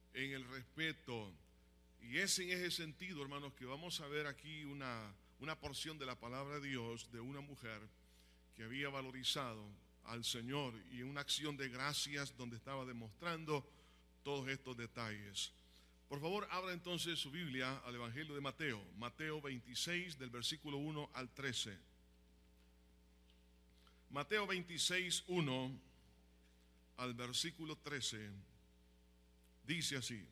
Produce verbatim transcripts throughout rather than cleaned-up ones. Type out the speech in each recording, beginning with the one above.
en el respeto. Y es en ese sentido, hermanos, que vamos a ver aquí una, una porción de la palabra de Dios de una mujer que había valorizado al Señor y una acción de gracias donde estaba demostrando todos estos detalles. Por favor, abra entonces su Biblia al Evangelio de Mateo, Mateo veintiséis, del versículo uno al trece. Mateo veintiséis, uno al versículo trece, dice así: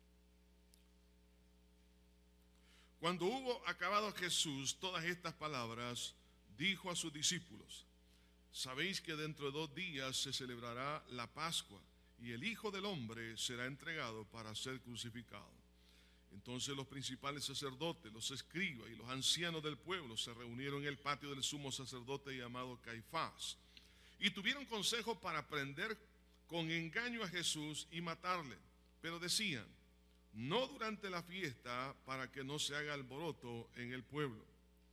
Cuando hubo acabado Jesús todas estas palabras, dijo a sus discípulos: Sabéis que dentro de dos días se celebrará la Pascua, y el Hijo del Hombre será entregado para ser crucificado. Entonces los principales sacerdotes, los escribas y los ancianos del pueblo se reunieron en el patio del sumo sacerdote llamado Caifás, y tuvieron consejo para prender con engaño a Jesús y matarle. Pero decían: no durante la fiesta, para que no se haga alboroto en el pueblo.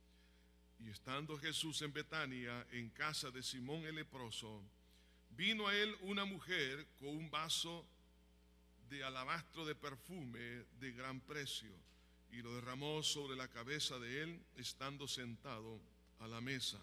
Y estando Jesús en Betania, en casa de Simón el leproso, vino a él una mujer con un vaso de alabastro de perfume de gran precio, y lo derramó sobre la cabeza de él, estando sentado a la mesa.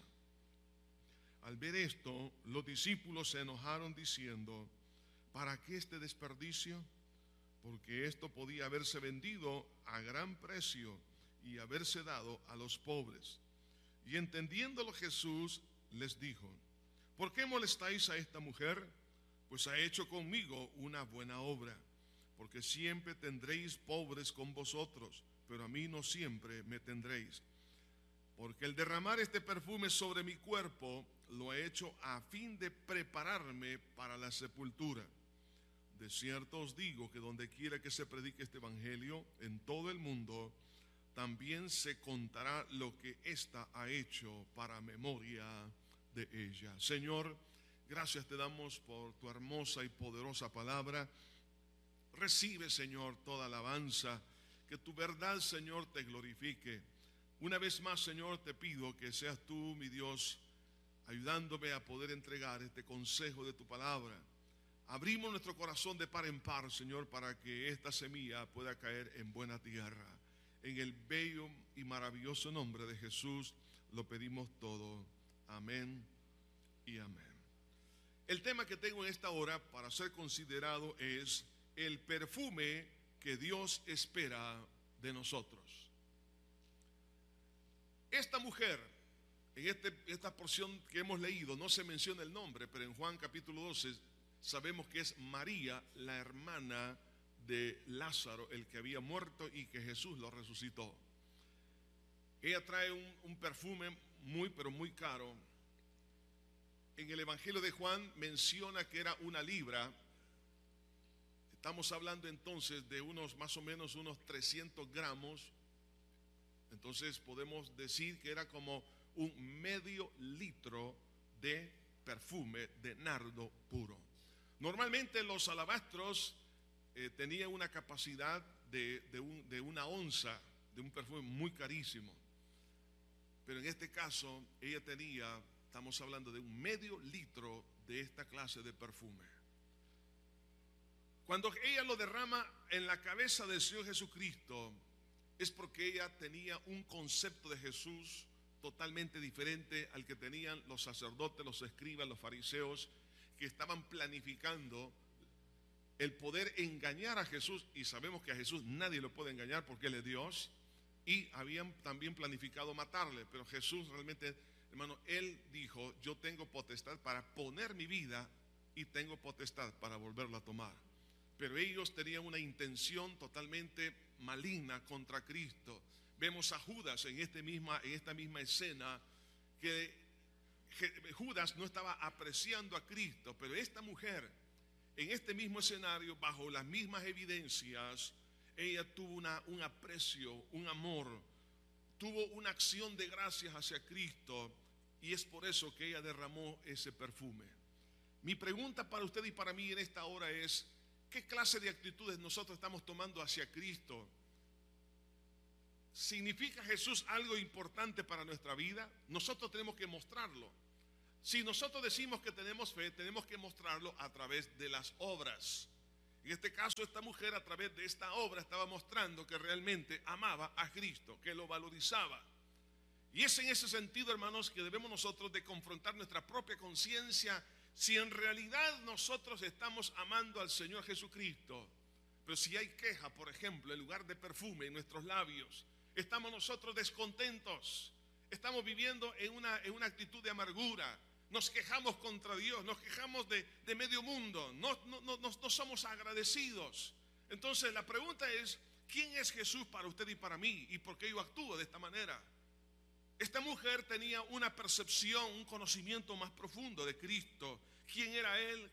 Al ver esto, los discípulos se enojaron diciendo: ¿para qué este desperdicio? Porque esto podía haberse vendido a gran precio y haberse dado a los pobres. Y entendiéndolo Jesús les dijo: ¿por qué molestáis a esta mujer? Pues ha hecho conmigo una buena obra. Porque siempre tendréis pobres con vosotros, pero a mí no siempre me tendréis. Porque el derramar este perfume sobre mi cuerpo lo he hecho a fin de prepararme para la sepultura. De cierto os digo que donde quiera que se predique este evangelio en todo el mundo, también se contará lo que ésta ha hecho para memoria de ella. Señor, gracias te damos por tu hermosa y poderosa palabra. Recibe, Señor, toda alabanza, que tu verdad, Señor, te glorifique. Una vez más, Señor, te pido que seas tú, mi Dios, ayudándome a poder entregar este consejo de tu palabra. Abrimos nuestro corazón de par en par, Señor, para que esta semilla pueda caer en buena tierra. En el bello y maravilloso nombre de Jesús lo pedimos todo. Amén y amén. El tema que tengo en esta hora para ser considerado es el perfume que Dios espera de nosotros. Esta mujer, en este, esta porción que hemos leído, no se menciona el nombre, pero en Juan capítulo doce sabemos que es María, la hermana de Lázaro, el que había muerto y que Jesús lo resucitó. Ella trae un, un perfume muy, pero muy caro. En el Evangelio de Juan menciona que era una libra. Estamos hablando entonces de unos, más o menos unos trescientos gramos. Entonces podemos decir que era como un medio litro de perfume de nardo puro. Normalmente los alabastros eh, tenían una capacidad de, de, un, de una onza, de un perfume muy carísimo. Pero en este caso ella tenía, estamos hablando de un medio litro de esta clase de perfume. Cuando ella lo derrama en la cabeza del Señor Jesucristo, es porque ella tenía un concepto de Jesús totalmente diferente al que tenían los sacerdotes, los escribas, los fariseos, que estaban planificando el poder engañar a Jesús. Y sabemos que a Jesús nadie lo puede engañar porque Él es Dios. Y habían también planificado matarle. Pero Jesús realmente, hermano, Él dijo: yo tengo potestad para poner mi vida y tengo potestad para volverla a tomar. Pero ellos tenían una intención totalmente maligna contra Cristo. Vemos a Judas en, este misma, en esta misma escena, que Judas no estaba apreciando a Cristo, pero esta mujer, en este mismo escenario, bajo las mismas evidencias, ella tuvo una, un aprecio, un amor, tuvo una acción de gracias hacia Cristo, y es por eso que ella derramó ese perfume. Mi pregunta para usted y para mí en esta hora es: ¿qué clase de actitudes nosotros estamos tomando hacia Cristo? ¿Significa Jesús algo importante para nuestra vida? Nosotros tenemos que mostrarlo. Si nosotros decimos que tenemos fe, tenemos que mostrarlo a través de las obras. En este caso, esta mujer a través de esta obra estaba mostrando que realmente amaba a Cristo, que lo valorizaba. Y es en ese sentido, hermanos, que debemos nosotros de confrontar nuestra propia conciencia, si en realidad nosotros estamos amando al Señor Jesucristo. Pero si hay queja, por ejemplo, en lugar de perfume en nuestros labios, estamos nosotros descontentos, estamos viviendo en una, en una actitud de amargura, nos quejamos contra Dios, nos quejamos de, de medio mundo, no, no, no, no somos agradecidos. Entonces la pregunta es, ¿quién es Jesús para usted y para mí? ¿Y por qué yo actúo de esta manera? Esta mujer tenía una percepción, un conocimiento más profundo de Cristo. ¿Quién era Él?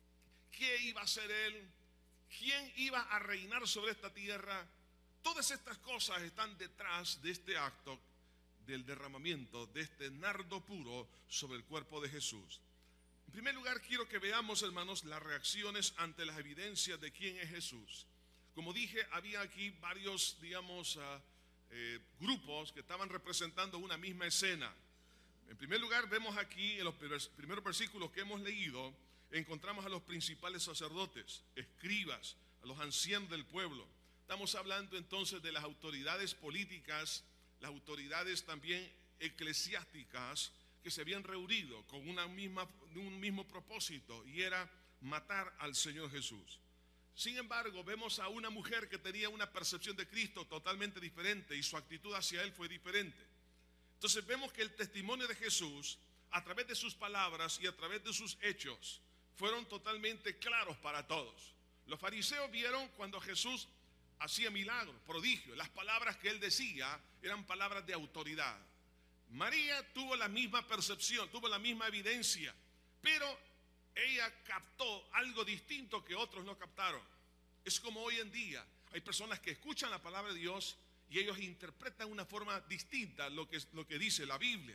¿Qué iba a ser Él? ¿Quién iba a reinar sobre esta tierra? Todas estas cosas están detrás de este acto del derramamiento de este nardo puro sobre el cuerpo de Jesús. En primer lugar, quiero que veamos, hermanos, las reacciones ante las evidencias de quién es Jesús. Como dije, había aquí varios, digamos, uh, eh, grupos que estaban representando una misma escena. En primer lugar, vemos aquí en los primeros versículos que hemos leído, encontramos a los principales sacerdotes, escribas, a los ancianos del pueblo. Estamos hablando entonces de las autoridades políticas, las autoridades también eclesiásticas que se habían reunido con una misma, un mismo propósito, y era matar al Señor Jesús. Sin embargo, vemos a una mujer que tenía una percepción de Cristo totalmente diferente y su actitud hacia Él fue diferente. Entonces vemos que el testimonio de Jesús, a través de sus palabras y a través de sus hechos, fueron totalmente claros para todos. Los fariseos vieron cuando Jesús hacía milagros, prodigios, las palabras que Él decía eran palabras de autoridad. María tuvo la misma percepción, tuvo la misma evidencia, pero ella captó algo distinto que otros no captaron. Es como hoy en día, hay personas que escuchan la palabra de Dios y ellos interpretan de una forma distinta lo que, lo que dice la Biblia.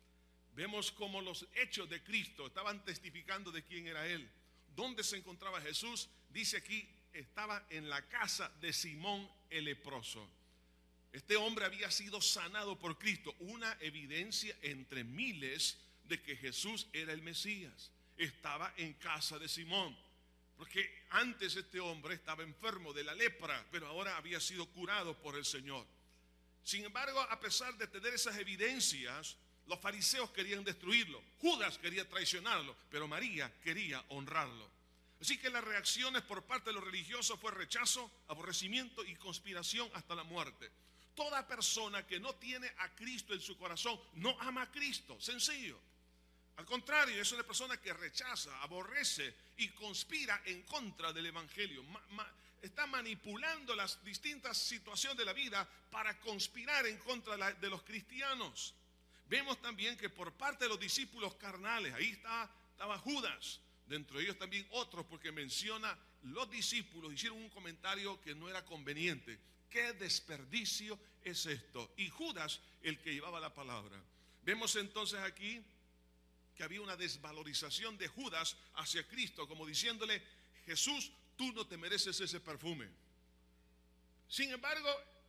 Vemos como los hechos de Cristo estaban testificando de quién era Él. ¿Dónde se encontraba Jesús? Dice aquí, estaba en la casa de Simón el leproso. Este hombre había sido sanado por Cristo, una evidencia entre miles de que Jesús era el Mesías. Estaba en casa de Simón, porque antes este hombre estaba enfermo de la lepra, pero ahora había sido curado por el Señor. Sin embargo, a pesar de tener esas evidencias, los fariseos querían destruirlo, Judas quería traicionarlo, pero María quería honrarlo. Así que las reacciones por parte de los religiosos fue rechazo, aborrecimiento y conspiración hasta la muerte. Toda persona que no tiene a Cristo en su corazón no ama a Cristo, sencillo. Al contrario, es una persona que rechaza, aborrece y conspira en contra del Evangelio. Ma, ma, está manipulando las distintas situaciones de la vida para conspirar en contra de, la, de los cristianos. Vemos también que por parte de los discípulos carnales, ahí está, estaba Judas, dentro de ellos también otros, porque menciona los discípulos, hicieron un comentario que no era conveniente. ¿Qué desperdicio es esto? Y Judas, el que llevaba la palabra. Vemos entonces aquí que había una desvalorización de Judas hacia Cristo, como diciéndole, Jesús, tú no te mereces ese perfume. Sin embargo,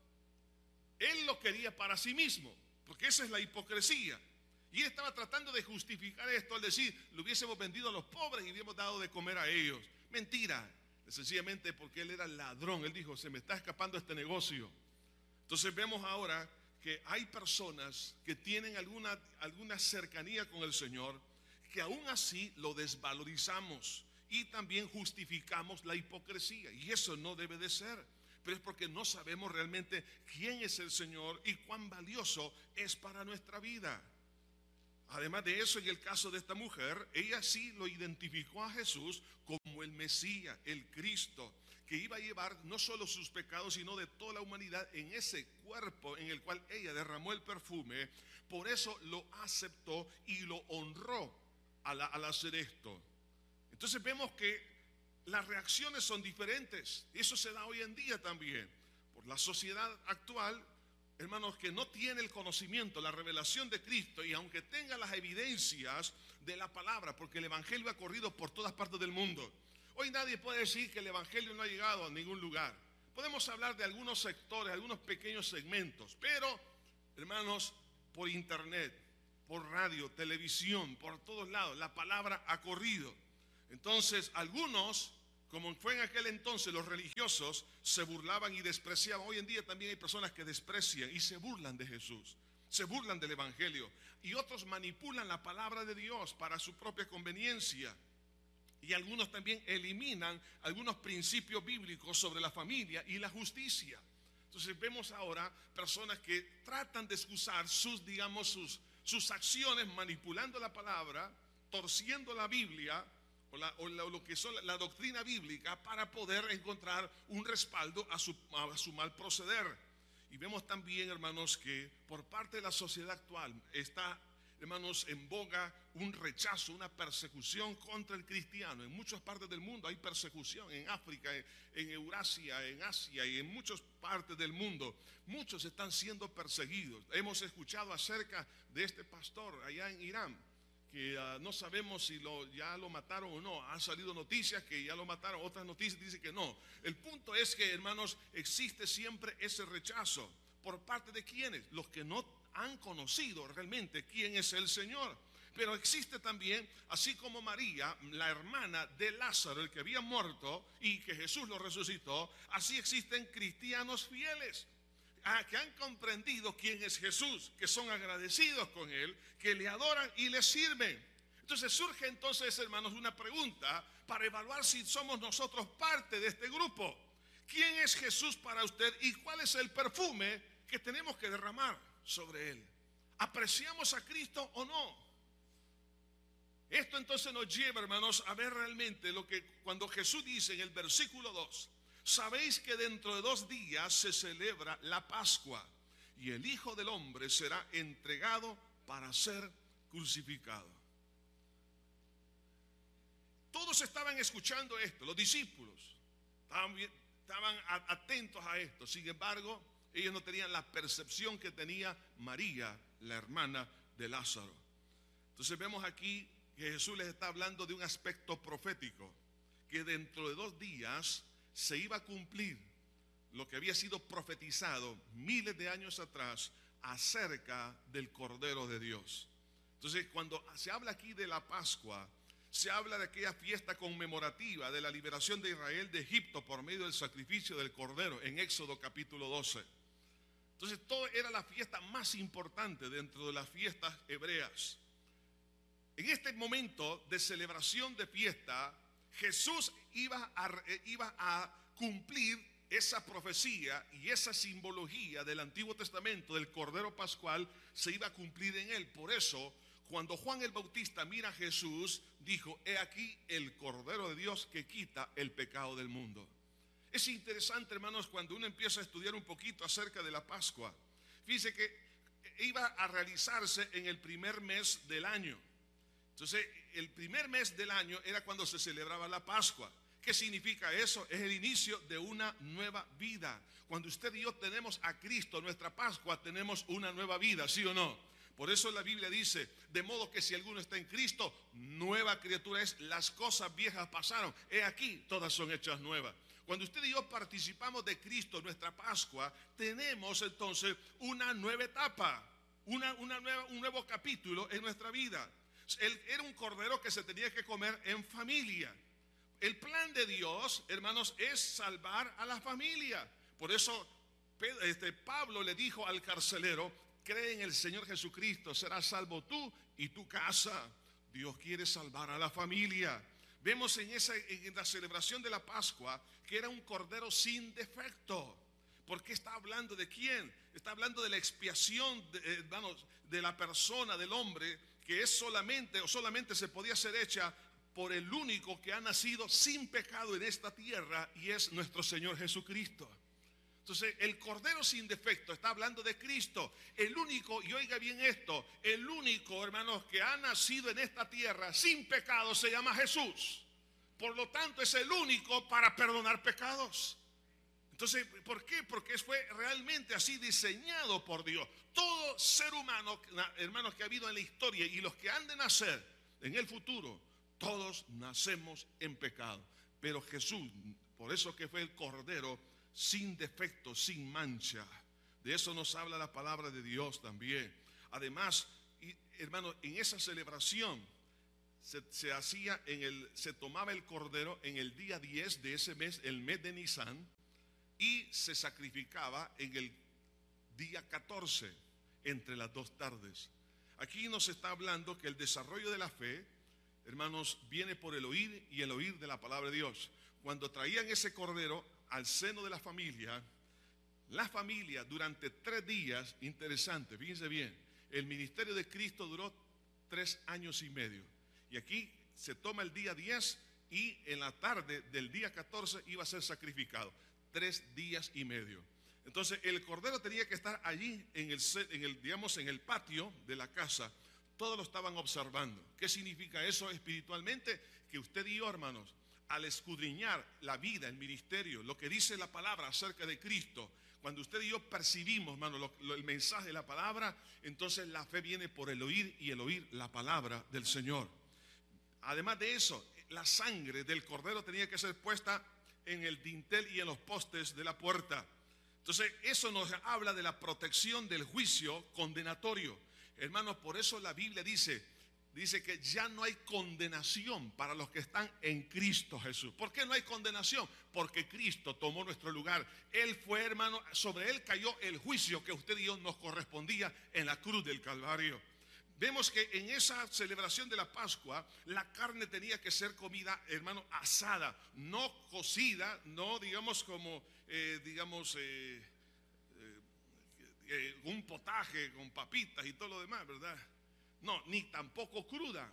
él lo quería para sí mismo, porque esa es la hipocresía. Y él estaba tratando de justificar esto al decir, lo hubiésemos vendido a los pobres y hubiésemos dado de comer a ellos. Mentira, sencillamente porque él era ladrón. Él dijo, se me está escapando este negocio. Entonces vemos ahora que hay personas que tienen alguna, alguna cercanía con el Señor, que aún así lo desvalorizamos y también justificamos la hipocresía. Y eso no debe de ser, pero es porque no sabemos realmente quién es el Señor y cuán valioso es para nuestra vida. Además de eso, en el caso de esta mujer, ella sí lo identificó a Jesús como el Mesías, el Cristo, que iba a llevar no solo sus pecados, sino de toda la humanidad en ese cuerpo en el cual ella derramó el perfume. Por eso lo aceptó y lo honró al, al hacer esto. Entonces vemos que las reacciones son diferentes. Eso se da hoy en día también. Por la sociedad actual, hermanos, que no tiene el conocimiento, la revelación de Cristo, y aunque tenga las evidencias de la palabra, porque el Evangelio ha corrido por todas partes del mundo. Hoy nadie puede decir que el Evangelio no ha llegado a ningún lugar. Podemos hablar de algunos sectores, algunos pequeños segmentos, pero, hermanos, por internet, por radio, televisión, por todos lados, la palabra ha corrido. Entonces, algunos Como fue en aquel entonces, los religiosos se burlaban y despreciaban. Hoy en día también hay personas que desprecian y se burlan de Jesús, se burlan del Evangelio, y otros manipulan la palabra de Dios para su propia conveniencia. Y algunos también eliminan algunos principios bíblicos sobre la familia y la justicia. Entonces vemos ahora personas que tratan de excusar sus, digamos, sus, sus acciones manipulando la palabra, torciendo la Biblia o, la, o, la, o lo que son la, la doctrina bíblica para poder encontrar un respaldo a su, a su mal proceder. Y vemos también, hermanos, que por parte de la sociedad actual está, hermanos, en boga un rechazo, una persecución contra el cristiano. En muchas partes del mundo hay persecución, en África, en, en Eurasia, en Asia y en muchas partes del mundo. Muchos están siendo perseguidos. Hemos escuchado acerca de este pastor allá en Irán, que uh, no sabemos si lo, ya lo mataron o no. Han salido noticias que ya lo mataron, otras noticias dicen que no. El punto es que, hermanos, existe siempre ese rechazo. ¿Por parte de quiénes? Los que no han conocido realmente quién es el Señor. Pero existe también, así como María, la hermana de Lázaro, el que había muerto y que Jesús lo resucitó, así existen cristianos fieles, que han comprendido quién es Jesús, que son agradecidos con Él, que le adoran y le sirven. Entonces surge entonces, hermanos, una pregunta para evaluar si somos nosotros parte de este grupo. ¿Quién es Jesús para usted y cuál es el perfume que tenemos que derramar sobre Él? ¿Apreciamos a Cristo o no? Esto entonces nos lleva, hermanos, a ver realmente lo que cuando Jesús dice en el versículo dos: sabéis que dentro de dos días se celebra la Pascua y el Hijo del Hombre será entregado para ser crucificado. Todos estaban escuchando esto, los discípulos estaban, bien, estaban atentos a esto. Sin embargo, ellos no tenían la percepción que tenía María, la hermana de Lázaro. Entonces vemos aquí que Jesús les está hablando de un aspecto profético, que dentro de dos días se iba a cumplir lo que había sido profetizado miles de años atrás acerca del Cordero de Dios. Entonces, cuando se habla aquí de la Pascua, se habla de aquella fiesta conmemorativa de la liberación de Israel de Egipto por medio del sacrificio del Cordero en Éxodo capítulo doce. Entonces, todo era la fiesta más importante dentro de las fiestas hebreas. En este momento de celebración de fiesta, Jesús iba a, iba a cumplir esa profecía y esa simbología del Antiguo Testamento del Cordero Pascual se iba a cumplir en él. Por eso, cuando Juan el Bautista mira a Jesús, dijo: he aquí el Cordero de Dios que quita el pecado del mundo. Es interesante, hermanos, cuando uno empieza a estudiar un poquito acerca de la Pascua. Fíjense que iba a realizarse en el primer mes del año. Entonces, el primer mes del año era cuando se celebraba la Pascua. ¿Qué significa eso? Es el inicio de una nueva vida. Cuando usted y yo tenemos a Cristo, nuestra Pascua, tenemos una nueva vida, ¿sí o no? Por eso la Biblia dice: de modo que si alguno está en Cristo, nueva criatura es, las cosas viejas pasaron, he aquí, todas son hechas nuevas. Cuando usted y yo participamos de Cristo, nuestra Pascua, tenemos entonces una nueva etapa, una, una nueva, un nuevo capítulo en nuestra vida. Él era un cordero que se tenía que comer en familia. El plan de Dios, hermanos, es salvar a la familia. Por eso este, Pablo le dijo al carcelero: cree en el Señor Jesucristo, serás salvo tú y tu casa. Dios quiere salvar a la familia. Vemos en, esa, en la celebración de la Pascua que era un cordero sin defecto. ¿Por qué está hablando de quién? Está hablando de la expiación de, hermanos, de la persona, del hombre, que es solamente o solamente se podía ser hecha por el único que ha nacido sin pecado en esta tierra, y es nuestro Señor Jesucristo. Entonces, el Cordero sin defecto está hablando de Cristo, el único, y oiga bien esto, el único, hermanos, que ha nacido en esta tierra sin pecado se llama Jesús. Por lo tanto, es el único para perdonar pecados. Entonces, ¿por qué? Porque fue realmente así diseñado por Dios. Todo ser humano, hermanos, que ha habido en la historia y los que han de nacer en el futuro, todos nacemos en pecado. Pero Jesús, por eso que fue el Cordero sin defecto, sin mancha. De eso nos habla la palabra de Dios también. Además, hermanos, en esa celebración se, se hacía en el, se tomaba el cordero en el día diez de ese mes, el mes de Nisan, y se sacrificaba en el día catorce, entre las dos tardes. Aquí nos está hablando que el desarrollo de la fe, hermanos, viene por el oír y el oír de la palabra de Dios. Cuando traían ese cordero al seno de la familia, la familia durante tres días, interesante, fíjense bien, el ministerio de Cristo duró tres años y medio. Y aquí se toma el día diez y en la tarde del día catorce iba a ser sacrificado. Tres días y medio. Entonces el cordero tenía que estar allí en el, en el, digamos, en el patio de la casa. Todos lo estaban observando. ¿Qué significa eso espiritualmente? Que usted y yo, hermanos, al escudriñar la vida, el ministerio, lo que dice la palabra acerca de Cristo, cuando usted y yo percibimos, hermano, lo, lo, el mensaje de la palabra, entonces la fe viene por el oír y el oír la palabra del Señor. Además de eso, la sangre del cordero tenía que ser puesta en el dintel y en los postes de la puerta. Entonces eso nos habla de la protección del juicio condenatorio. Hermanos, por eso la Biblia dice, dice que ya no hay condenación para los que están en Cristo Jesús. ¿Por qué no hay condenación? Porque Cristo tomó nuestro lugar. Él fue, hermano, sobre Él cayó el juicio que usted y yo nos correspondía en la cruz del Calvario. Vemos que en esa celebración de la Pascua, la carne tenía que ser comida, hermano, asada, no cocida, no digamos como, eh, digamos, eh, eh, eh, un potaje con papitas y todo lo demás, ¿verdad? No, ni tampoco cruda,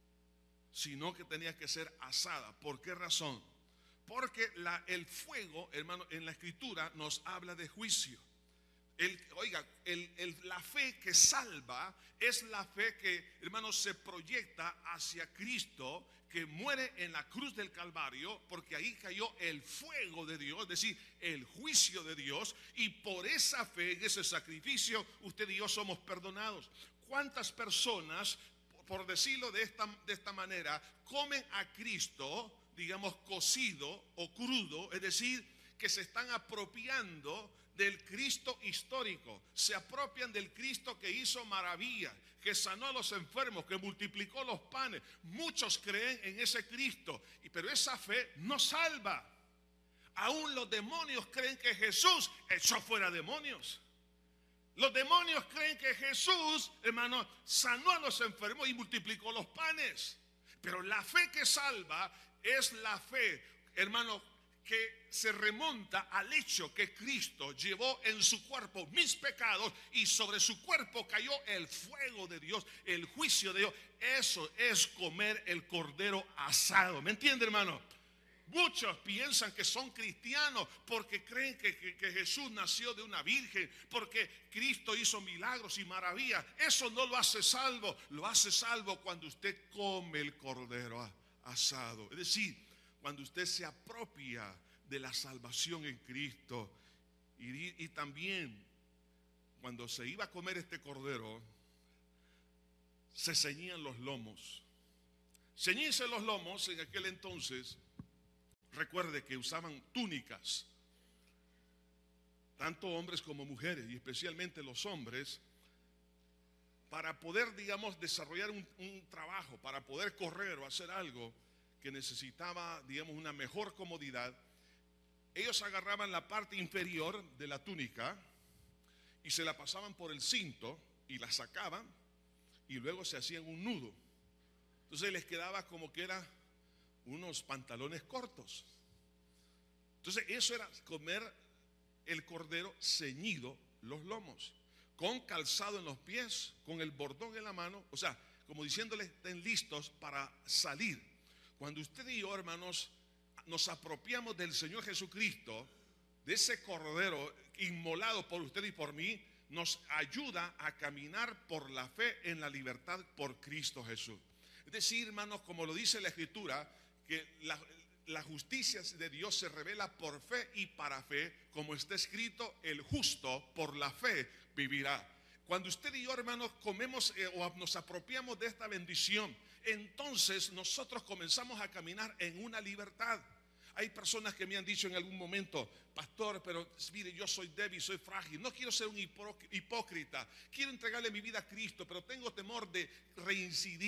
sino que tenía que ser asada. ¿Por qué razón? Porque la, el fuego, hermano, en la Escritura nos habla de juicio. El, oiga, el, el, la fe que salva es la fe que, hermanos, se proyecta hacia Cristo, que muere en la cruz del Calvario, porque ahí cayó el fuego de Dios, es decir, el juicio de Dios, y por esa fe, en ese sacrificio, usted y yo somos perdonados. ¿Cuántas personas, por decirlo de esta, de esta manera, comen a Cristo, digamos, cocido o crudo, es decir, que se están apropiando del Cristo histórico, se apropian del Cristo que hizo maravillas, que sanó a los enfermos, que multiplicó los panes? Muchos creen en ese Cristo, pero esa fe no salva. Aún los demonios creen que Jesús echó fuera demonios. Los demonios creen que Jesús, hermano, sanó a los enfermos y multiplicó los panes. Pero la fe que salva es la fe, hermano, que se remonta al hecho que Cristo llevó en su cuerpo mis pecados y sobre su cuerpo cayó el fuego de Dios, el juicio de Dios. Eso es comer el cordero asado. ¿Me entiende, hermano? Muchos piensan que son cristianos porque creen que, que, que Jesús nació de una virgen, porque Cristo hizo milagros y maravillas. Eso no lo hace salvo. Lo hace salvo cuando usted come el cordero asado. Es decir, cuando usted se apropia de la salvación en Cristo. Y, y también cuando se iba a comer este cordero, se ceñían los lomos. Ceñirse los lomos en aquel entonces, recuerde que usaban túnicas, tanto hombres como mujeres, y especialmente los hombres, para poder, digamos, desarrollar un, un trabajo, para poder correr o hacer algo que necesitaba, digamos, una mejor comodidad. Ellos agarraban la parte inferior de la túnica y se la pasaban por el cinto y la sacaban y luego se hacían un nudo. Entonces les quedaba como que eran unos pantalones cortos. Entonces eso era comer el cordero ceñido los lomos, con calzado en los pies, con el bordón en la mano, o sea, como diciéndoles, estén listos para salir. Cuando usted y yo, hermanos, nos apropiamos del Señor Jesucristo, de ese cordero inmolado por usted y por mí, nos ayuda a caminar por la fe en la libertad por Cristo Jesús. Es decir, hermanos, como lo dice la Escritura, que la, la justicia de Dios se revela por fe y para fe, como está escrito, el justo por la fe vivirá. Cuando usted y yo, hermanos, comemos eh, o nos apropiamos de esta bendición, entonces nosotros comenzamos a caminar en una libertad. Hay personas que me han dicho en algún momento, pastor, pero mire, yo soy débil, soy frágil, no quiero ser un hipócrita, quiero entregarle mi vida a Cristo, pero tengo temor de reincidir.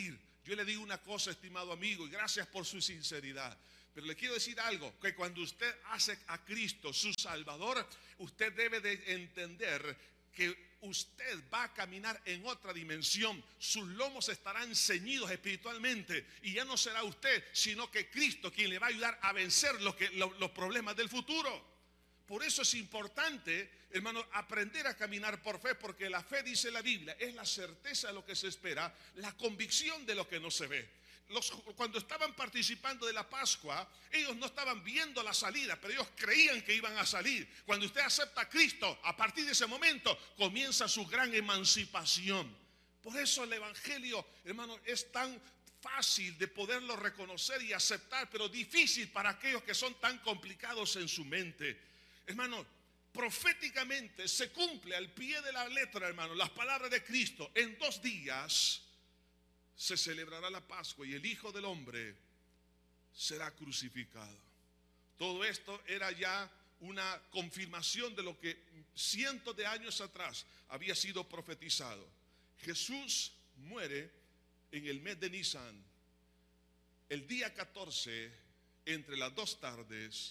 Yo le digo una cosa, estimado amigo, y gracias por su sinceridad. Pero le quiero decir algo, que cuando usted hace a Cristo su Salvador, usted debe de entender que usted va a caminar en otra dimensión. Sus lomos estarán ceñidos espiritualmente y ya no será usted, sino que Cristo quien le va a ayudar a vencer lo que, lo, los problemas del futuro. Por eso es importante, hermano, aprender a caminar por fe, porque la fe, dice la Biblia, es la certeza de lo que se espera, la convicción de lo que no se ve. Los, cuando estaban participando de la Pascua, ellos no estaban viendo la salida, pero ellos creían que iban a salir. Cuando usted acepta a Cristo, a partir de ese momento comienza su gran emancipación. Por eso el Evangelio, hermano, es tan fácil de poderlo reconocer y aceptar, pero difícil para aquellos que son tan complicados en su mente. Hermano, proféticamente se cumple al pie de la letra, hermano, las palabras de Cristo. En dos días se celebrará la Pascua y el Hijo del Hombre será crucificado. Todo esto era ya una confirmación de lo que cientos de años atrás había sido profetizado. Jesús muere en el mes de Nisan, el día catorce, entre las dos tardes,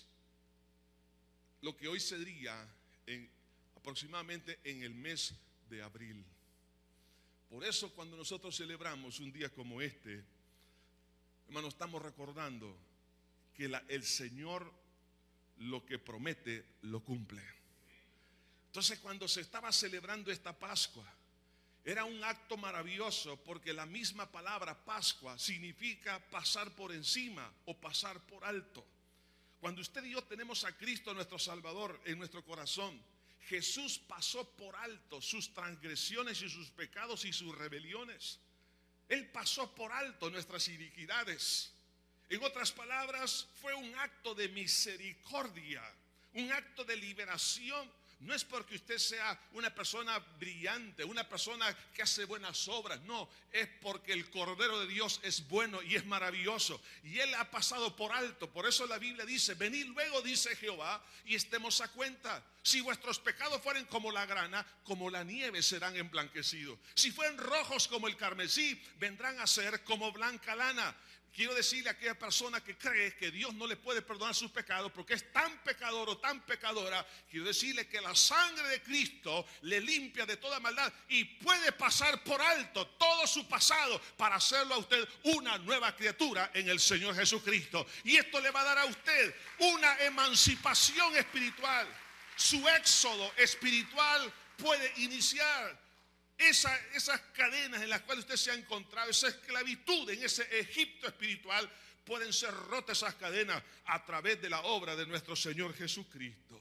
lo que hoy sería en, aproximadamente en el mes de abril. Por eso cuando nosotros celebramos un día como este, hermano, estamos recordando que la, el Señor lo que promete lo cumple. Entonces cuando se estaba celebrando esta Pascua, era un acto maravilloso, porque la misma palabra Pascua significa pasar por encima o pasar por alto. Cuando usted y yo tenemos a Cristo nuestro Salvador en nuestro corazón, Jesús pasó por alto sus transgresiones y sus pecados y sus rebeliones. Él pasó por alto nuestras iniquidades. En otras palabras, fue un acto de misericordia, un acto de liberación. No es porque usted sea una persona brillante, una persona que hace buenas obras. No, es porque el Cordero de Dios es bueno y es maravilloso. Y Él ha pasado por alto. Por eso la Biblia dice: venid luego, dice Jehová, y estemos a cuenta. Si vuestros pecados fueren como la grana, como la nieve serán emblanquecidos. Si fueren rojos como el carmesí, vendrán a ser como blanca lana. Quiero decirle a aquella persona que cree que Dios no le puede perdonar sus pecados porque es tan pecador o tan pecadora, quiero decirle que la sangre de Cristo le limpia de toda maldad y puede pasar por alto todo su pasado para hacerlo a usted una nueva criatura en el Señor Jesucristo. Y esto le va a dar a usted una emancipación espiritual. Su éxodo espiritual puede iniciar. Esa, esas cadenas en las cuales usted se ha encontrado, esa esclavitud en ese Egipto espiritual, pueden ser rotas esas cadenas a través de la obra de nuestro Señor Jesucristo.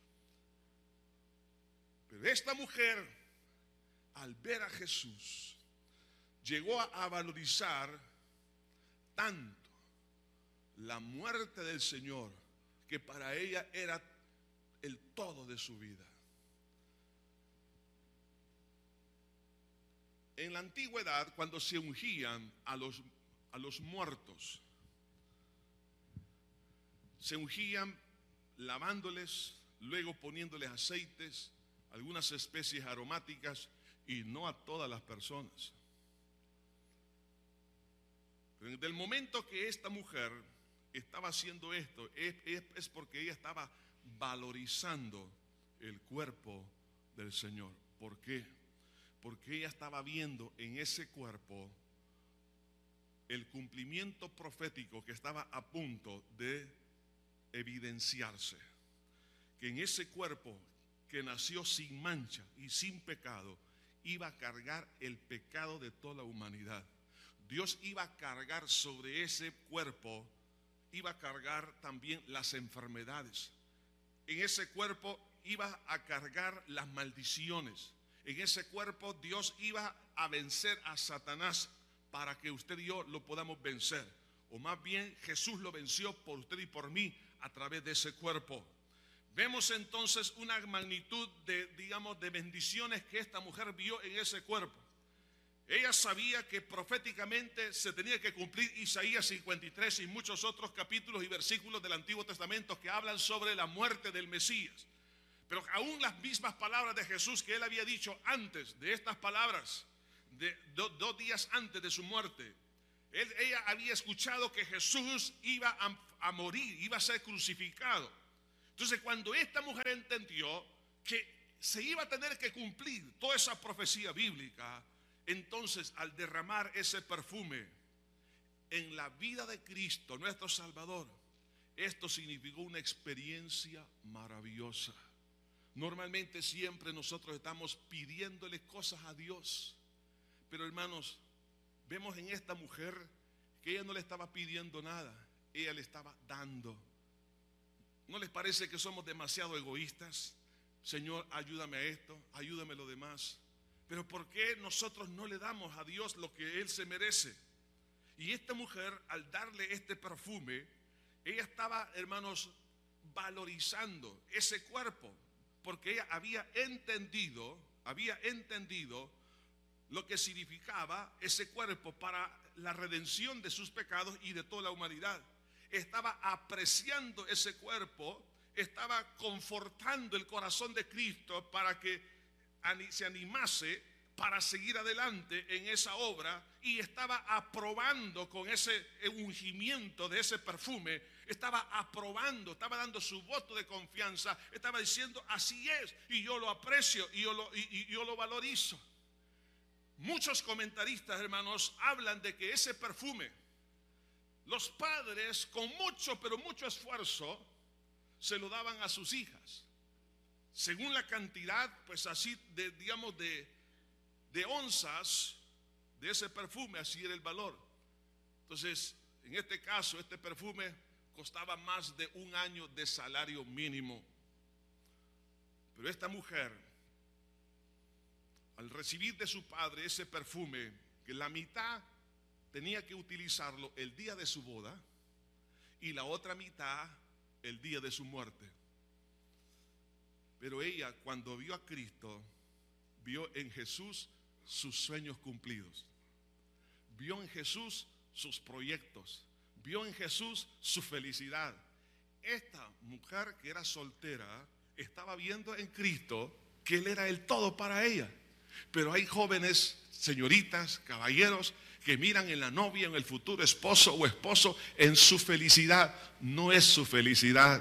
Pero esta mujer, al ver a Jesús, llegó a valorizar tanto la muerte del Señor, que para ella era el todo de su vida. En la antigüedad, cuando se ungían a los, a los muertos, se ungían lavándoles, luego poniéndoles aceites, algunas especies aromáticas, y no a todas las personas. Pero desde el momento que esta mujer estaba haciendo esto, es, es, es porque ella estaba valorizando el cuerpo del Señor. ¿Por qué? Porque ella estaba viendo en ese cuerpo el cumplimiento profético que estaba a punto de evidenciarse. Que en ese cuerpo que nació sin mancha y sin pecado, iba a cargar el pecado de toda la humanidad. Dios iba a cargar sobre ese cuerpo, iba a cargar también las enfermedades. En ese cuerpo iba a cargar las maldiciones. En ese cuerpo Dios iba a vencer a Satanás para que usted y yo lo podamos vencer. O más bien Jesús lo venció por usted y por mí a través de ese cuerpo. Vemos entonces una magnitud de, digamos, de bendiciones que esta mujer vio en ese cuerpo. Ella sabía que proféticamente se tenía que cumplir Isaías cincuenta y tres y muchos otros capítulos y versículos del Antiguo Testamento que hablan sobre la muerte del Mesías. Pero aún las mismas palabras de Jesús que él había dicho antes de estas palabras, de, do, dos días antes de su muerte, Él, ella había escuchado que Jesús iba a, a morir, iba a ser crucificado. Entonces, cuando esta mujer entendió que se iba a tener que cumplir toda esa profecía bíblica, entonces al derramar ese perfume en la vida de Cristo, nuestro Salvador, esto significó una experiencia maravillosa. Normalmente siempre nosotros estamos pidiéndole cosas a Dios, pero hermanos, vemos en esta mujer que ella no le estaba pidiendo nada, ella le estaba dando. ¿No les parece que somos demasiado egoístas? Señor, ayúdame a esto, ayúdame a lo demás. Pero ¿por qué nosotros no le damos a Dios lo que Él se merece? Y esta mujer, al darle este perfume, ella estaba, hermanos, valorizando ese cuerpo, porque ella había entendido, había entendido lo que significaba ese cuerpo para la redención de sus pecados y de toda la humanidad. Estaba apreciando ese cuerpo, estaba confortando el corazón de Cristo para que se animase para seguir adelante en esa obra, y estaba aprobando con ese ungimiento de ese perfume, estaba aprobando, estaba dando su voto de confianza, estaba diciendo así es, y yo lo aprecio y yo lo, y, y yo lo valorizo. Muchos comentaristas, hermanos, hablan de que ese perfume, los padres con mucho, pero mucho esfuerzo, se lo daban a sus hijas. Según la cantidad, pues así, de, digamos, de, de onzas de ese perfume, así era el valor. Entonces, en este caso, este perfume costaba más de un año de salario mínimo. Pero esta mujer, al recibir de su padre ese perfume, que la mitad tenía que utilizarlo el día de su boda y la otra mitad el día de su muerte. Pero ella, cuando vio a Cristo, vio en Jesús sus sueños cumplidos, vio en Jesús sus proyectos, vio en Jesús su felicidad. Esta mujer que era soltera estaba viendo en Cristo que Él era el todo para ella. Pero hay jóvenes, señoritas, caballeros, que miran en la novia, en el futuro esposo o esposo, en su felicidad. No es su felicidad.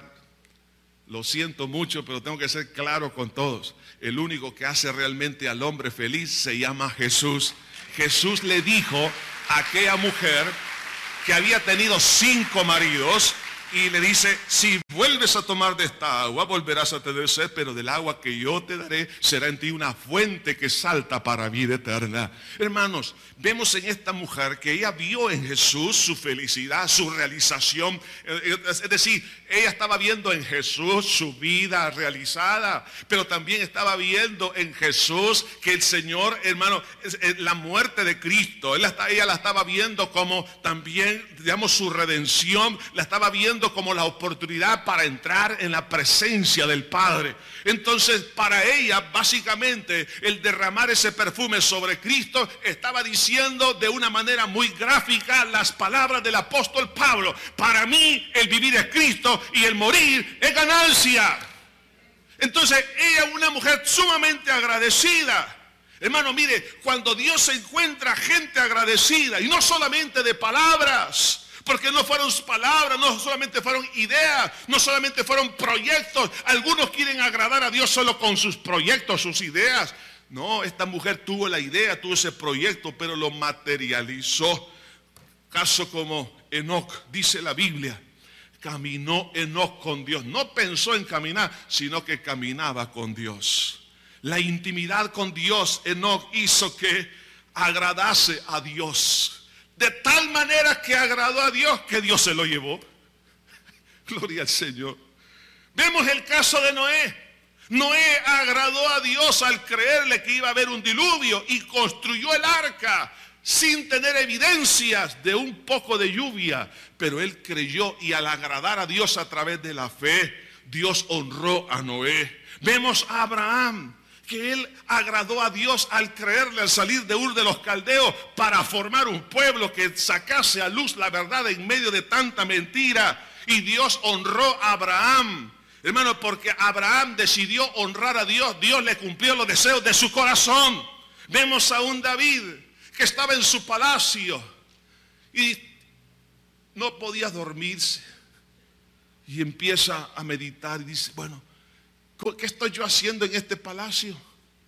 Lo siento mucho, pero tengo que ser claro con todos. El único que hace realmente al hombre feliz se llama Jesús. Jesús le dijo a aquella mujer que había tenido cinco maridos, y le dice: si vuelves a tomar de esta agua, volverás a tener sed, pero del agua que yo te daré será en ti una fuente que salta para vida eterna. Hermanos, vemos en esta mujer que ella vio en Jesús su felicidad, su realización. Es decir, ella estaba viendo en Jesús su vida realizada, pero también estaba viendo en Jesús que el Señor, hermano, la muerte de Cristo, ella la estaba viendo como también, digamos, su redención, la estaba viendo como la oportunidad para entrar en la presencia del Padre. Entonces, para ella, básicamente, el derramar ese perfume sobre Cristo estaba diciendo de una manera muy gráfica las palabras del apóstol Pablo: para mí el vivir es Cristo y el morir es ganancia. Entonces, ella, una mujer sumamente agradecida. Hermano, mire, cuando Dios se encuentra gente agradecida, y no solamente de palabras, porque no fueron palabras, no solamente fueron ideas, no solamente fueron proyectos. Algunos quieren agradar a Dios solo con sus proyectos, sus ideas. No, esta mujer tuvo la idea, tuvo ese proyecto, pero lo materializó. Caso como Enoc, dice la Biblia, caminó Enoc con Dios. No pensó en caminar, sino que caminaba con Dios. La intimidad con Dios, Enoc, hizo que agradase a Dios. De tal manera que agradó a Dios que Dios se lo llevó. Gloria al Señor. Vemos el caso de Noé. Noé agradó a Dios al creerle que iba a haber un diluvio y construyó el arca sin tener evidencias de un poco de lluvia. Pero él creyó, y al agradar a Dios a través de la fe, Dios honró a Noé. Vemos a Abraham, que él agradó a Dios al creerle, al salir de Ur de los Caldeos para formar un pueblo que sacase a luz la verdad en medio de tanta mentira. Y Dios honró a Abraham, hermano, porque Abraham decidió honrar a Dios. Dios le cumplió los deseos de su corazón. Vemos a un David que estaba en su palacio Y no podía dormirse. Y empieza a meditar y dice, bueno, ¿qué estoy yo haciendo en este palacio?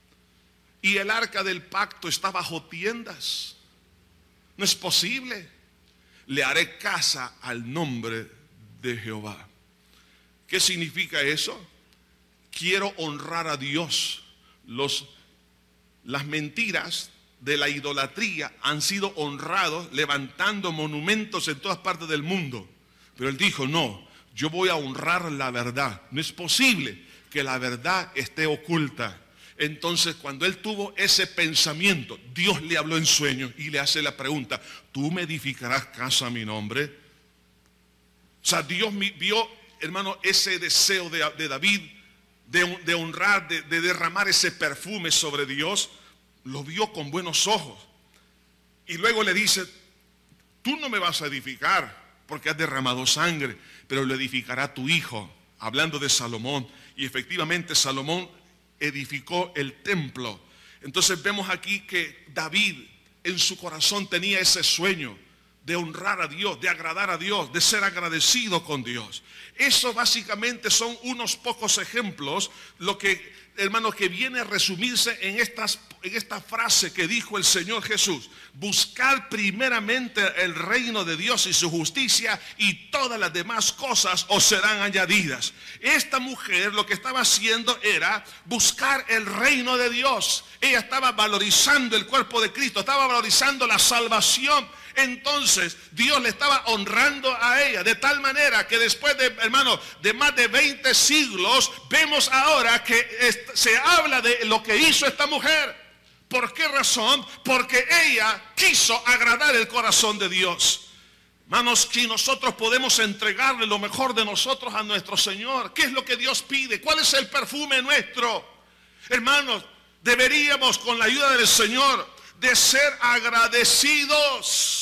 Y el arca del pacto está bajo tiendas. No es posible. Le haré casa al nombre de Jehová. ¿Qué significa eso? Quiero honrar a Dios. Los, las mentiras de la idolatría han sido honrados levantando monumentos en todas partes del mundo. Pero él dijo, no, yo voy a honrar la verdad. No es posible que la verdad esté oculta. Entonces, cuando él tuvo ese pensamiento, Dios le habló en sueños y le hace la pregunta, ¿tú me edificarás casa a mi nombre? O sea, Dios vio, hermano, ese deseo de, de David de, de honrar, de, de derramar ese perfume sobre Dios, lo vio con buenos ojos. Y luego le dice, tú no me vas a edificar porque has derramado sangre, pero lo edificará tu hijo, hablando de Salomón. Y efectivamente Salomón edificó el templo. Entonces vemos aquí que David en su corazón tenía ese sueño de honrar a Dios, de agradar a Dios, de ser agradecido con Dios. Eso básicamente son unos pocos ejemplos, lo que, hermanos, que viene a resumirse en, estas, en esta frase que dijo el Señor Jesús: buscar primeramente el reino de Dios y su justicia, y todas las demás cosas os serán añadidas. Esta mujer lo que estaba haciendo era buscar el reino de Dios. Ella estaba valorizando el cuerpo de Cristo, estaba valorizando la salvación. Entonces Dios le estaba honrando a ella de tal manera que después de, hermano, de más de veinte siglos, vemos ahora que se habla de lo que hizo esta mujer. ¿Por qué razón? Porque ella quiso agradar el corazón de Dios. Hermanos, si nosotros podemos entregarle lo mejor de nosotros a nuestro Señor, ¿qué es lo que Dios pide? ¿Cuál es el perfume nuestro? Hermanos, deberíamos, con la ayuda del Señor, de ser agradecidos.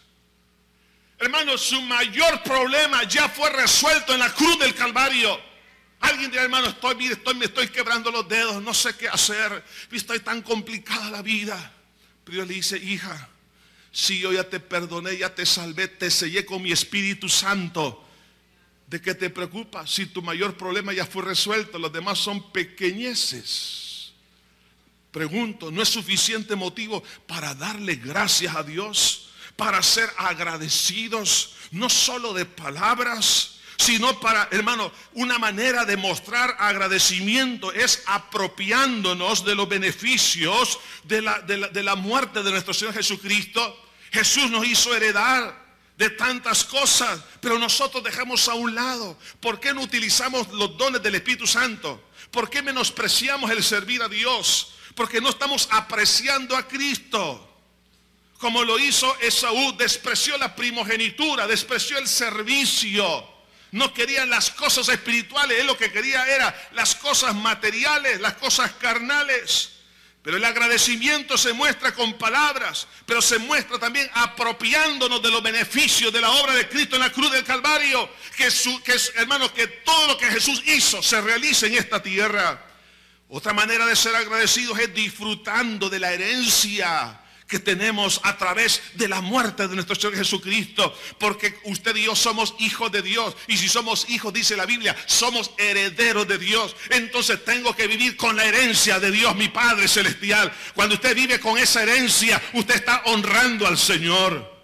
Hermanos, su mayor problema ya fue resuelto en la cruz del Calvario. Alguien dirá, hermano, estoy, mire, estoy, me estoy quebrando los dedos, no sé qué hacer, estoy tan complicada la vida. Pero Dios le dice, hija, si yo ya te perdoné, ya te salvé, te sellé con mi Espíritu Santo, ¿de qué te preocupas? Si tu mayor problema ya fue resuelto, los demás son pequeñeces. Pregunto, ¿no es suficiente motivo para darle gracias a Dios? Para ser agradecidos, no solo de palabras, sino para, hermano, una manera de mostrar agradecimiento es apropiándonos de los beneficios de la, de la, de la muerte de nuestro Señor Jesucristo. Jesús nos hizo heredar de tantas cosas, pero nosotros dejamos a un lado. ¿Por qué no utilizamos los dones del Espíritu Santo? ¿Por qué menospreciamos el servir a Dios? Porque no estamos apreciando a Cristo. Como lo hizo Esaú, despreció la primogenitura, despreció el servicio. No querían las cosas espirituales, él lo que quería era las cosas materiales, las cosas carnales. Pero el agradecimiento se muestra con palabras, pero se muestra también apropiándonos de los beneficios de la obra de Cristo en la cruz del Calvario. Que, su, que hermanos, que todo lo que Jesús hizo se realice en esta tierra. Otra manera de ser agradecidos es disfrutando de la herencia que tenemos a través de la muerte de nuestro Señor Jesucristo, porque usted y yo somos hijos de Dios, y si somos hijos, dice la Biblia, somos herederos de Dios. Entonces tengo que vivir con la herencia de Dios, mi Padre Celestial. Cuando usted vive con esa herencia, usted está honrando al Señor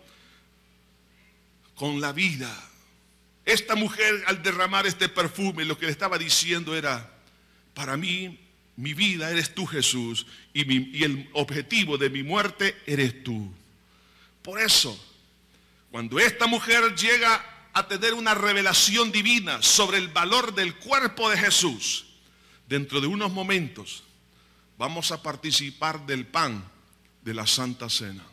con la vida. Esta mujer, al derramar este perfume, lo que le estaba diciendo era, para mí, mi vida eres tú, Jesús, y, mi, y el objetivo de mi muerte eres tú. Por eso, cuando esta mujer llega a tener una revelación divina sobre el valor del cuerpo de Jesús, dentro de unos momentos vamos a participar del pan de la Santa Cena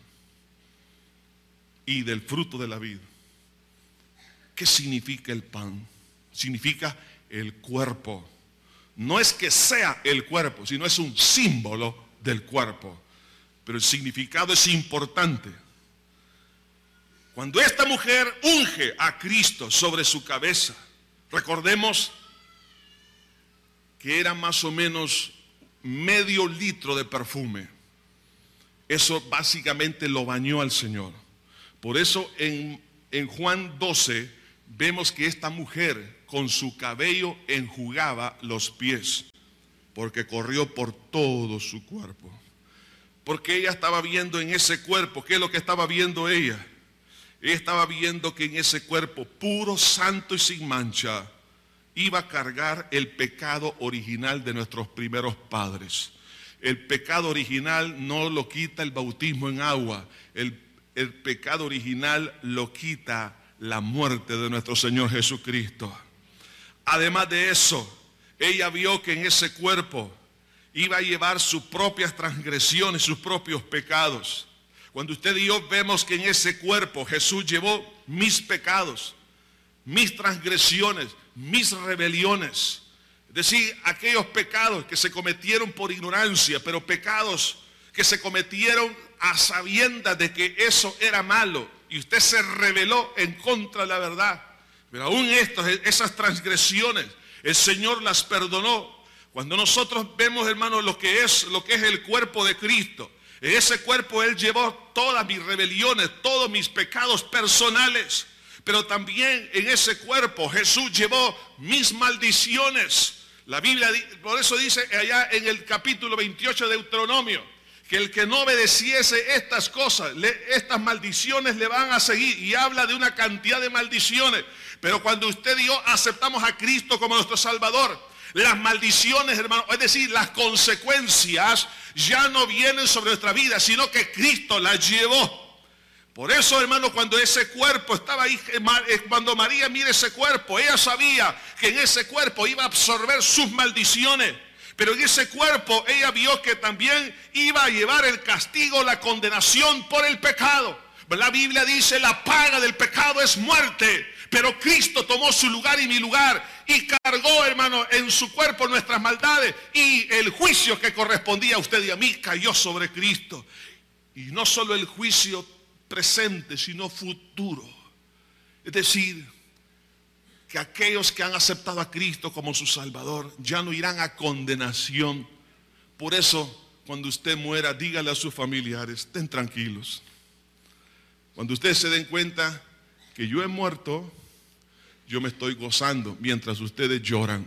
y del fruto de la vida. ¿Qué significa el pan? Significa el cuerpo. No es que sea el cuerpo, sino es un símbolo del cuerpo. Pero el significado es importante. Cuando esta mujer unge a Cristo sobre su cabeza, recordemos que era más o menos medio litro de perfume. Eso básicamente lo bañó al Señor. Por eso en, en Juan doce vemos que esta mujer con su cabello enjugaba los pies, porque corrió por todo su cuerpo. Porque ella estaba viendo en ese cuerpo, ¿qué es lo que estaba viendo ella? Ella estaba viendo que en ese cuerpo puro, santo y sin mancha iba a cargar el pecado original de nuestros primeros padres. El pecado original no lo quita el bautismo en agua. El, el pecado original lo quita la muerte de nuestro Señor Jesucristo. Además de eso, ella vio que en ese cuerpo iba a llevar sus propias transgresiones, sus propios pecados. Cuando usted y yo vemos que en ese cuerpo Jesús llevó mis pecados, mis transgresiones, mis rebeliones. Es decir, aquellos pecados que se cometieron por ignorancia, pero pecados que se cometieron a sabiendas de que eso era malo. Y usted se rebeló en contra de la verdad. Pero aún estas, esas transgresiones, el Señor las perdonó. Cuando nosotros vemos, hermanos, lo que es, lo que es el cuerpo de Cristo, en ese cuerpo Él llevó todas mis rebeliones, todos mis pecados personales. Pero también en ese cuerpo Jesús llevó mis maldiciones. La Biblia, por eso dice allá en el capítulo veintiocho de Deuteronomio, que el que no obedeciese estas cosas, le, estas maldiciones le van a seguir. Y habla de una cantidad de maldiciones. Pero cuando usted y yo aceptamos a Cristo como nuestro Salvador, las maldiciones, hermano, es decir, las consecuencias ya no vienen sobre nuestra vida, sino que Cristo las llevó. Por eso, hermano, cuando ese cuerpo estaba ahí, cuando María mira ese cuerpo, ella sabía que en ese cuerpo iba a absorber sus maldiciones. Pero en ese cuerpo ella vio que también iba a llevar el castigo, la condenación por el pecado. La Biblia dice, la paga del pecado es muerte. Pero Cristo tomó su lugar y mi lugar y cargó, hermano, en su cuerpo nuestras maldades. Y el juicio que correspondía a usted y a mí cayó sobre Cristo. Y no solo el juicio presente, sino futuro. Es decir, que aquellos que han aceptado a Cristo como su Salvador ya no irán a condenación. Por eso, cuando usted muera, dígale a sus familiares, estén tranquilos. Cuando ustedes se den cuenta que yo he muerto, yo me estoy gozando mientras ustedes lloran.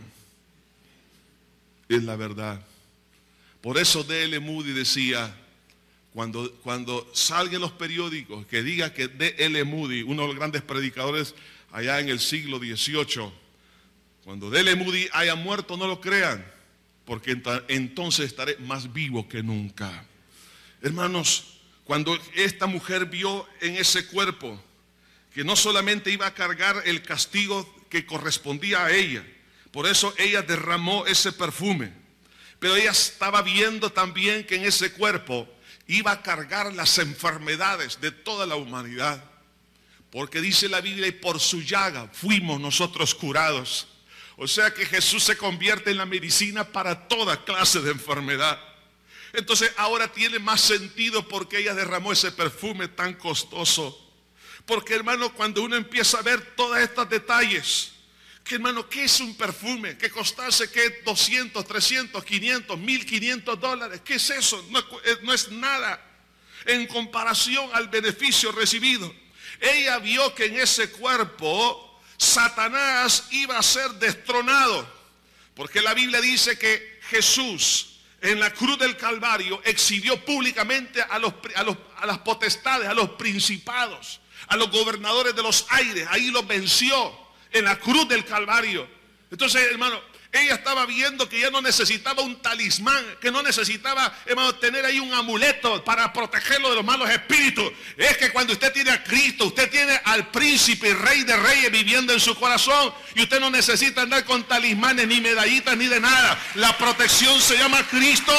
Es la verdad. Por eso D L Moody decía, cuando, cuando salgan los periódicos que diga que D L Moody, uno de los grandes predicadores allá en el siglo dieciocho, cuando D L Moody haya muerto, no lo crean, porque entonces estaré más vivo que nunca. Hermanos, cuando esta mujer vio en ese cuerpo que no solamente iba a cargar el castigo que correspondía a ella, por eso ella derramó ese perfume, pero ella estaba viendo también que en ese cuerpo iba a cargar las enfermedades de toda la humanidad, porque dice la Biblia, y por su llaga fuimos nosotros curados. O sea que Jesús se convierte en la medicina para toda clase de enfermedad. Entonces ahora tiene más sentido porque ella derramó ese perfume tan costoso. Porque, hermano, cuando uno empieza a ver todos estos detalles, que, hermano, ¿qué es un perfume? Que costase, ¿qué? doscientos, trescientos, quinientos, mil quinientos dólares. ¿Qué es eso? No, no es nada en comparación al beneficio recibido. Ella vio que en ese cuerpo Satanás iba a ser destronado. Porque la Biblia dice que Jesús en la cruz del Calvario exhibió públicamente a, los, a, los, a las potestades, a los principados, a los gobernadores de los aires. Ahí los venció en la cruz del Calvario. Entonces, hermano, ella estaba viendo que ya no necesitaba un talismán, que no necesitaba, hermano, tener ahí un amuleto para protegerlo de los malos espíritus. Es que cuando usted tiene a Cristo, usted tiene al príncipe y rey de reyes viviendo en su corazón, y usted no necesita andar con talismanes, ni medallitas, ni de nada. La protección se llama Cristo.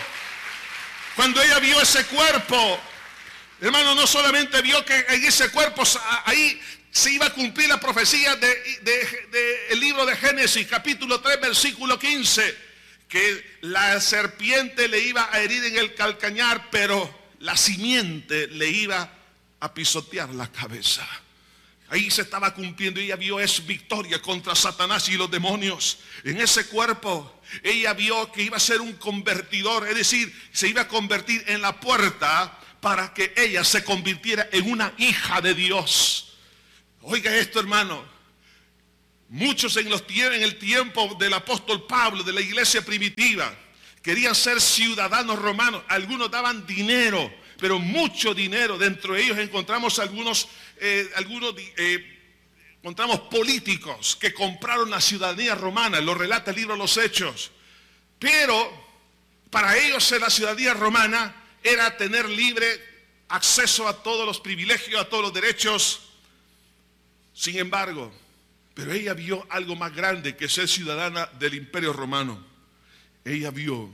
Cuando ella vio ese cuerpo, hermano, no solamente vio que en ese cuerpo ahí se iba a cumplir la profecía del de, de, de libro de Génesis, capítulo tres, versículo quince, que la serpiente le iba a herir en el calcañar, pero la simiente le iba a pisotear la cabeza. Ahí se estaba cumpliendo, ella vio esa victoria contra Satanás y los demonios. En ese cuerpo, ella vio que iba a ser un convertidor, es decir, se iba a convertir en la puerta para que ella se convirtiera en una hija de Dios. Oiga esto, hermano. Muchos en, los, en el tiempo del apóstol Pablo, de la iglesia primitiva, querían ser ciudadanos romanos. Algunos daban dinero, pero mucho dinero. Dentro de ellos encontramos algunos, eh, algunos eh, encontramos políticos que compraron la ciudadanía romana. Lo relata el libro de los Hechos. Pero para ellos ser la ciudadanía romana era tener libre acceso a todos los privilegios, a todos los derechos. Sin embargo, pero ella vio algo más grande que ser ciudadana del Imperio Romano. Ella vio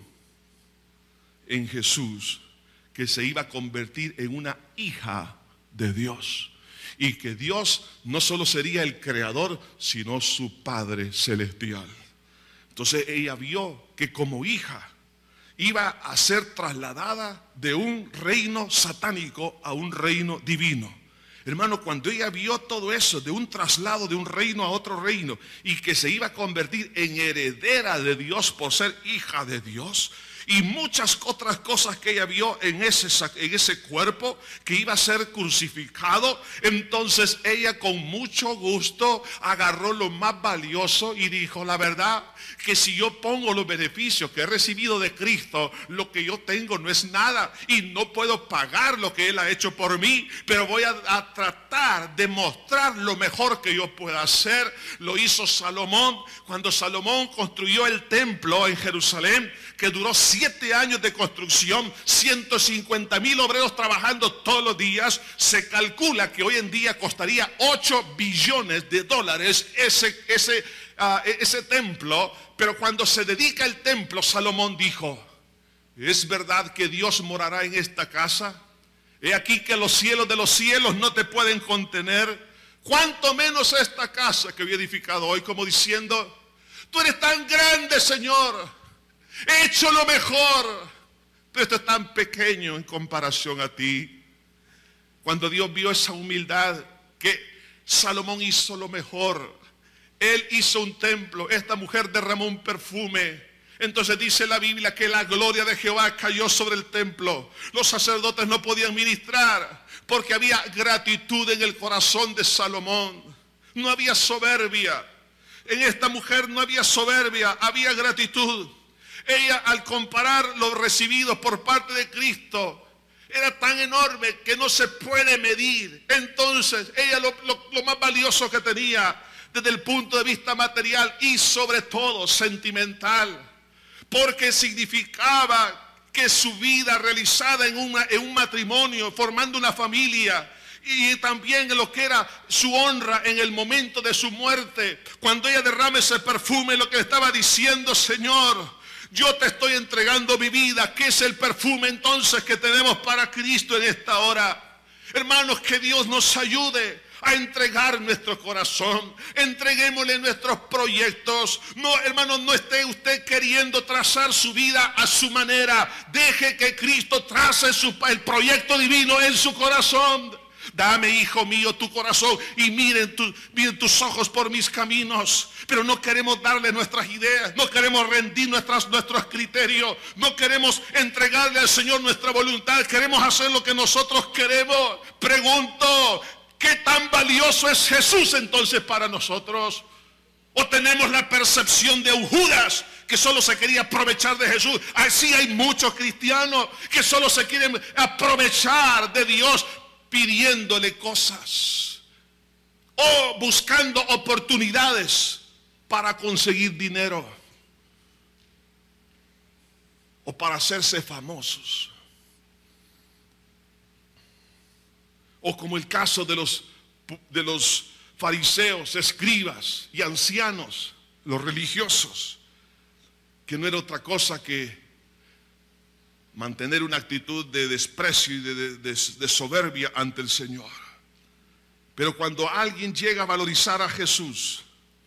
en Jesús que se iba a convertir en una hija de Dios. Y que Dios no solo sería el creador, sino su Padre celestial. Entonces ella vio que como hija iba a ser trasladada de un reino satánico a un reino divino. Hermano, cuando ella vio todo eso, de un traslado de un reino a otro reino, y que se iba a convertir en heredera de Dios por ser hija de Dios, y muchas otras cosas que ella vio en ese, en ese cuerpo que iba a ser crucificado, entonces ella con mucho gusto agarró lo más valioso y dijo: la verdad que si yo pongo los beneficios que he recibido de Cristo, lo que yo tengo no es nada y no puedo pagar lo que Él ha hecho por mí, pero voy a, a tratar de mostrar lo mejor que yo pueda hacer. Lo hizo Salomón cuando Salomón construyó el templo en Jerusalén, que duró siete años de construcción, ciento cincuenta mil obreros trabajando todos los días. Se calcula que hoy en día costaría ocho billones de dólares ese, ese, uh, ese templo. Pero cuando se dedica el templo, Salomón dijo: ¿es verdad que Dios morará en esta casa? He aquí que los cielos de los cielos no te pueden contener, cuanto menos esta casa que he edificado hoy. Como diciendo: tú eres tan grande, Señor, he hecho lo mejor, pero esto es tan pequeño en comparación a ti. Cuando Dios vio esa humildad, que Salomón hizo lo mejor. Él hizo un templo, esta mujer derramó un perfume. Entonces dice la Biblia que la gloria de Jehová cayó sobre el templo. Los sacerdotes no podían ministrar porque había gratitud en el corazón de Salomón. No había soberbia. En esta mujer no había soberbia, había gratitud. Ella, al comparar lo recibido por parte de Cristo, era tan enorme que no se puede medir. Entonces ella lo, lo, lo más valioso que tenía desde el punto de vista material y sobre todo sentimental, porque significaba que su vida realizada en, una, en un matrimonio, formando una familia, y también en lo que era su honra en el momento de su muerte, cuando ella derrama ese perfume, lo que estaba diciendo: Señor, yo te estoy entregando mi vida, que es el perfume entonces que tenemos para Cristo en esta hora. Hermanos, que Dios nos ayude a entregar nuestro corazón. Entreguémosle nuestros proyectos. No, hermanos, no esté usted queriendo trazar su vida a su manera. Deje que Cristo trace su, el proyecto divino en su corazón. Dame, hijo mío, tu corazón y miren, tu, miren tus ojos por mis caminos. Pero no queremos darle nuestras ideas, no queremos rendir nuestras, nuestros criterios, no queremos entregarle al Señor nuestra voluntad, queremos hacer lo que nosotros queremos. Pregunto, ¿qué tan valioso es Jesús entonces para nosotros? ¿O tenemos la percepción de un Judas que solo se quería aprovechar de Jesús? Así hay muchos cristianos que solo se quieren aprovechar de Dios, pidiéndole cosas o buscando oportunidades para conseguir dinero o para hacerse famosos. O como el caso de los, de los fariseos, escribas y ancianos, los religiosos, que no era otra cosa que mantener una actitud de desprecio y de, de, de, de soberbia ante el Señor. Pero cuando alguien llega a valorizar a Jesús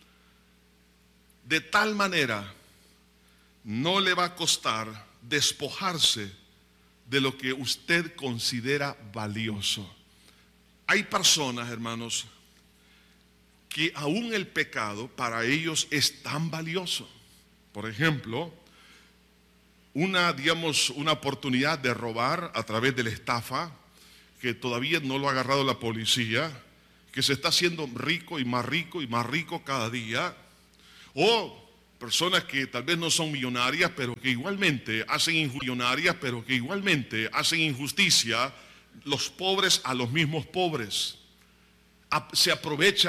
de tal manera, no le va a costar despojarse de lo que usted considera valioso. Hay personas, hermanos, que aún el pecado para ellos es tan valioso. Por ejemplo, una, digamos, una oportunidad de robar a través de la estafa, que todavía no lo ha agarrado la policía, que se está haciendo rico y más rico y más rico cada día, o personas que tal vez no son millonarias, pero que igualmente hacen injusticias, pero que igualmente hacen injusticia, los pobres a los mismos pobres, se aprovechan